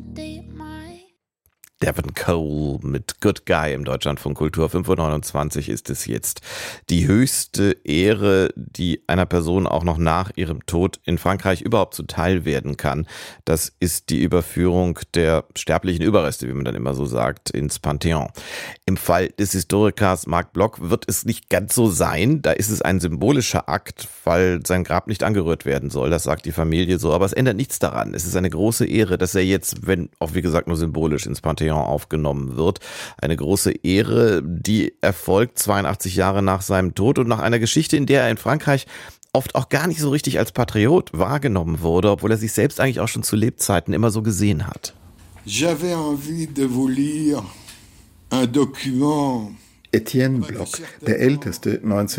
Devon Cole mit Good Guy im Deutschlandfunk Kultur. 5:29 Uhr ist es jetzt. Die höchste Ehre, die einer Person auch noch nach ihrem Tod in Frankreich überhaupt zuteil werden kann, das ist die Überführung der sterblichen Überreste, wie man dann immer so sagt, ins Pantheon. Im Fall des Historikers Marc Bloch wird es nicht ganz so sein. Da ist es ein symbolischer Akt, weil sein Grab nicht angerührt werden soll. Das sagt die Familie so. Aber es ändert nichts daran. Es ist eine große Ehre, dass er jetzt, wenn auch wie gesagt nur symbolisch, ins Pantheon aufgenommen wird. Eine große Ehre, die erfolgt 82 Jahre nach seinem Tod und nach einer Geschichte, in der er in Frankreich oft auch gar nicht so richtig als Patriot wahrgenommen wurde, obwohl er sich selbst eigentlich auch schon zu Lebzeiten immer so gesehen hat. J'avais envie de vous lire un document. Etienne Bloch, der älteste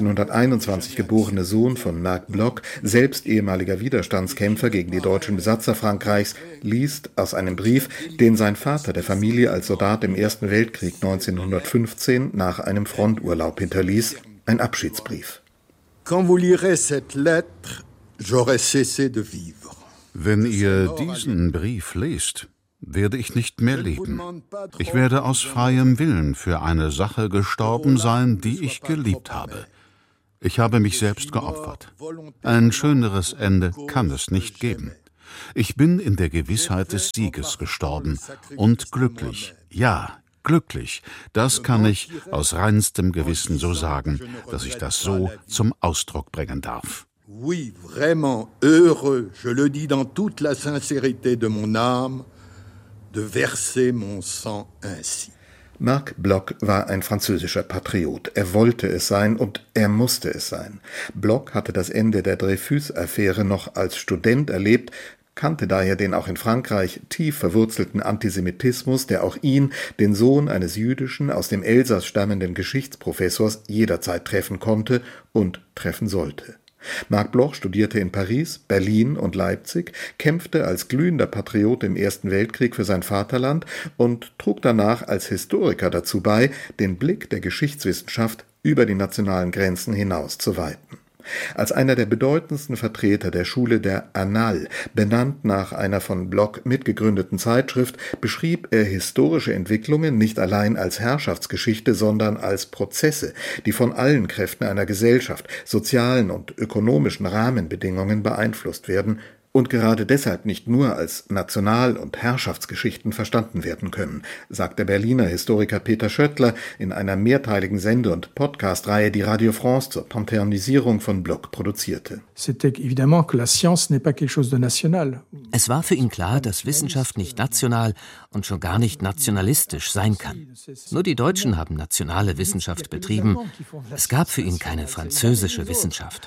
1921 geborene Sohn von Marc Bloch, selbst ehemaliger Widerstandskämpfer gegen die deutschen Besatzer Frankreichs, liest aus einem Brief, den sein Vater der Familie als Soldat im Ersten Weltkrieg 1915 nach einem Fronturlaub hinterließ, ein Abschiedsbrief. Quand vous lirez cette lettre, j'aurai cessé de vivre. Wenn ihr diesen Brief lest, werde ich nicht mehr leben. Ich werde aus freiem Willen für eine Sache gestorben sein, die ich geliebt habe. Ich habe mich selbst geopfert. Ein schöneres Ende kann es nicht geben. Ich bin in der Gewissheit des Sieges gestorben und glücklich, ja, glücklich. Das kann ich aus reinstem Gewissen so sagen, dass ich das so zum Ausdruck bringen darf. Oui, vraiment heureux, je le dis dans toute la sincérité de mon âme, de verser mon sang ainsi. Marc Bloch war ein französischer Patriot. Er wollte es sein und er musste es sein. Bloch hatte das Ende der Dreyfus-Affäre noch als Student erlebt, kannte daher den auch in Frankreich tief verwurzelten Antisemitismus, der auch ihn, den Sohn eines jüdischen, aus dem Elsass stammenden Geschichtsprofessors, jederzeit treffen konnte und treffen sollte. Marc Bloch studierte in Paris, Berlin und Leipzig, kämpfte als glühender Patriot im Ersten Weltkrieg für sein Vaterland und trug danach als Historiker dazu bei, den Blick der Geschichtswissenschaft über die nationalen Grenzen hinaus zu weiten. Als einer der bedeutendsten Vertreter der Schule der Annales, benannt nach einer von Bloch mitgegründeten Zeitschrift, beschrieb er historische Entwicklungen nicht allein als Herrschaftsgeschichte, sondern als Prozesse, die von allen Kräften einer Gesellschaft, sozialen und ökonomischen Rahmenbedingungen beeinflusst werden und gerade deshalb nicht nur als National- und Herrschaftsgeschichten verstanden werden können, sagt der Berliner Historiker Peter Schöttler in einer mehrteiligen Sende- und Podcast-Reihe, die Radio France zur Pantheonisierung von Bloch produzierte. Es war für ihn klar, dass Wissenschaft nicht national und schon gar nicht nationalistisch sein kann. Nur die Deutschen haben nationale Wissenschaft betrieben. Es gab für ihn keine französische Wissenschaft.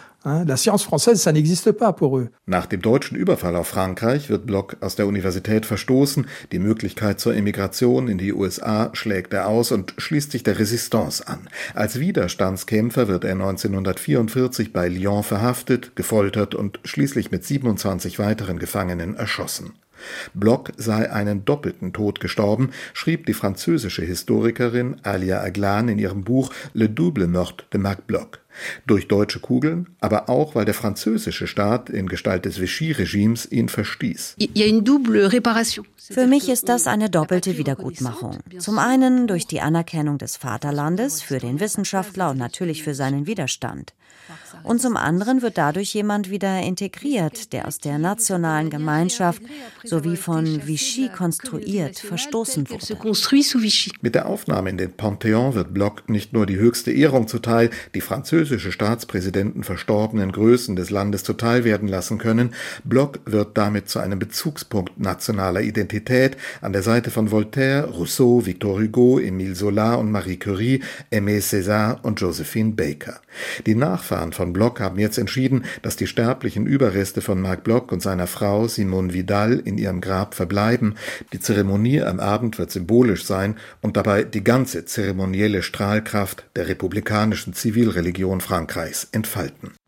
Nach dem deutschen Überfall auf Frankreich wird Bloch aus der Universität verstoßen. Die Möglichkeit zur Emigration in die USA schlägt er aus und schließt sich der Resistance an. Als Widerstandskämpfer wird er 1944 bei Lyon verhaftet, gefoltert und schließlich mit 27 weiteren Gefangenen erschossen. Bloch sei einen doppelten Tod gestorben, schrieb die französische Historikerin Alia Aglan in ihrem Buch Le double meurtre de Marc Bloch. Durch deutsche Kugeln, aber auch, weil der französische Staat in Gestalt des Vichy-Regimes ihn verstieß. Für mich ist das eine doppelte Wiedergutmachung. Zum einen durch die Anerkennung des Vaterlandes für den Wissenschaftler und natürlich für seinen Widerstand. Und zum anderen wird dadurch jemand wieder integriert, der aus der nationalen Gemeinschaft sowie von Vichy konstruiert verstoßen wurde. Mit der Aufnahme in den Pantheon wird Bloch nicht nur die höchste Ehrung zuteil, die französische Staatspräsidenten verstorbenen Größen des Landes zuteil werden lassen können. Bloch wird damit zu einem Bezugspunkt nationaler Identität an der Seite von Voltaire, Rousseau, Victor Hugo, Émile Zola und Marie Curie, Aimé Césaire und Josephine Baker. Die Nachfahren von Bloch haben jetzt entschieden, dass die sterblichen Überreste von Marc Bloch und seiner Frau Simone Vidal in ihrem Grab verbleiben. Die Zeremonie am Abend wird symbolisch sein und dabei die ganze zeremonielle Strahlkraft der republikanischen Zivilreligion Frankreichs entfalten.